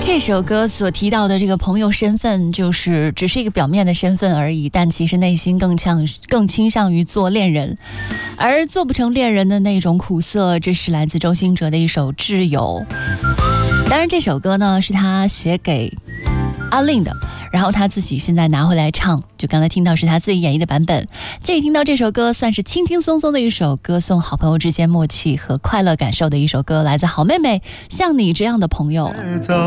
这首歌所提到的这个朋友身份，就是只是一个表面的身份而已，但其实内心更倾向于做恋人，而做不成恋人的那种苦涩，这是来自周兴哲的一首《挚友》。当然，这首歌呢是他写给阿令的，然后他自己现在拿回来唱，就刚才听到是他自己演绎的版本。这里听到这首歌算是轻轻松松的一首歌颂好朋友之间默契和快乐感受的一首歌，来自好妹妹，像你这样的朋友。